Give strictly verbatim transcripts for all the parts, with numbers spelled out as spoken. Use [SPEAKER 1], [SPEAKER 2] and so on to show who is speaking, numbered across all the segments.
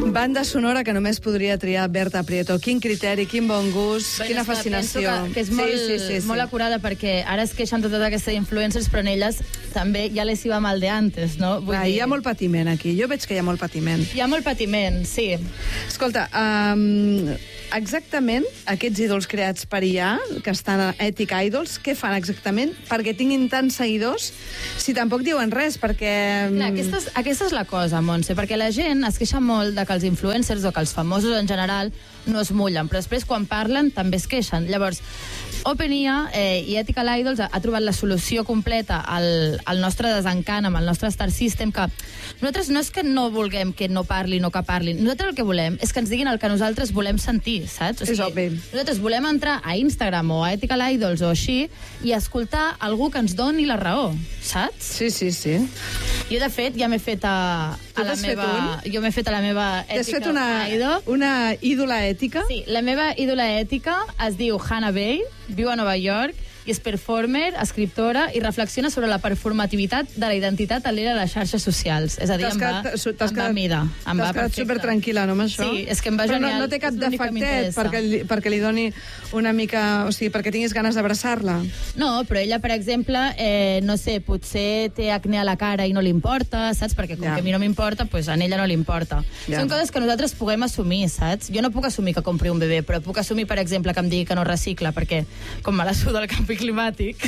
[SPEAKER 1] Banda sonora que només podria triar Berta Prieto. Quin criteri, quin bon gust,
[SPEAKER 2] Bé,
[SPEAKER 1] quina
[SPEAKER 2] és que
[SPEAKER 1] fascinació.
[SPEAKER 2] penso Que, que és molt,
[SPEAKER 1] sí, sí, sí, sí.
[SPEAKER 2] molt acurada, perquè ara es queixen de tota aquesta influencers, però en elles també ja les iba mal de antes, no? Vull
[SPEAKER 1] Ah,
[SPEAKER 2] dir,
[SPEAKER 1] hi ha molt patiment aquí. Jo veig que hi ha molt patiment.
[SPEAKER 2] Hi ha molt patiment, sí.
[SPEAKER 1] Escolta, um, exactament aquests ídols creats per I A, que estan a Ethic Idols, què fan exactament perquè tinguin tants seguidors si tampoc diuen res? Perquè...
[SPEAKER 2] Clar, aquesta és, aquesta és la cosa, Montse, perquè la gent es queixa molt de que els influencers o que els famosos en general no es mullen, però després quan parlen també es queixen. Llavors, OpenIA eh, i Ethical Idols ha, ha trobat la solució completa al, al nostre desencant amb el nostre Star System, que nosaltres no és que no vulguem que no parlin o que parlin, nosaltres el que volem és que ens diguin el que nosaltres volem sentir, saps? O sigui,
[SPEAKER 1] És obvi.
[SPEAKER 2] nosaltres volem entrar a Instagram o a Ethical Idols o així i escoltar algú que ens doni la raó, saps?
[SPEAKER 1] Sí, sí, sí.
[SPEAKER 2] Jo, de fet, ja m'he fet a,
[SPEAKER 1] Tu
[SPEAKER 2] a la
[SPEAKER 1] t'has fet
[SPEAKER 2] meva...
[SPEAKER 1] un?
[SPEAKER 2] Jo m'he fet a la meva
[SPEAKER 1] T'has
[SPEAKER 2] Ethical
[SPEAKER 1] fet una,
[SPEAKER 2] Idol.
[SPEAKER 1] una ídola ètica?
[SPEAKER 2] Sí, la meva ídola ètica es diu Hannah Bay, viu a Nova York i és performer, escriptora i reflexiona sobre la performativitat de la identitat a l'era de les xarxes socials. És a dir,
[SPEAKER 1] T'has
[SPEAKER 2] em va,
[SPEAKER 1] quedat- su-
[SPEAKER 2] em
[SPEAKER 1] t'has
[SPEAKER 2] va
[SPEAKER 1] quedat-
[SPEAKER 2] mida. Em
[SPEAKER 1] T'has
[SPEAKER 2] va
[SPEAKER 1] quedat
[SPEAKER 2] perfecte.
[SPEAKER 1] supertranquil·la, no, amb això?
[SPEAKER 2] Sí, és que em va
[SPEAKER 1] Però
[SPEAKER 2] genial.
[SPEAKER 1] no, no té cap
[SPEAKER 2] És l'únic que
[SPEAKER 1] defectet
[SPEAKER 2] m'interessa.
[SPEAKER 1] perquè, li- perquè li doni una mica... O sigui, perquè tinguis ganes d'abraçar-la.
[SPEAKER 2] No, però ella, per exemple, eh, no sé, potser té acné a la cara i no li importa, saps? Perquè com
[SPEAKER 1] Ja.
[SPEAKER 2] que a mi no m'importa, pues a ella no li importa.
[SPEAKER 1] Ja.
[SPEAKER 2] Són coses que nosaltres puguem assumir, saps? Jo no puc assumir que compri un bebè, però puc assumir, per exemple, que em digui que no recicla, perquè com me la suda el canvi climàtic.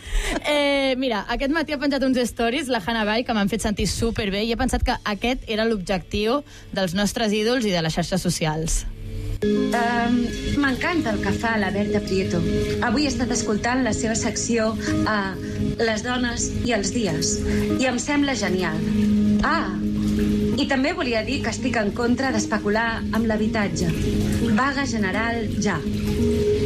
[SPEAKER 2] eh, mira, aquest matí ha penjat uns stories, la Hannah Bay, que m'han fet sentir superbé, i he pensat que aquest era l'objectiu dels nostres ídols i de les xarxes socials.
[SPEAKER 3] Um, M'encanta el que fa la Berta Prieto. Avui he estat escoltant la seva secció a Les dones i els dies i em sembla genial. Ah, i també volia dir que estic en contra d'especular amb l'habitatge. Vaga general ja.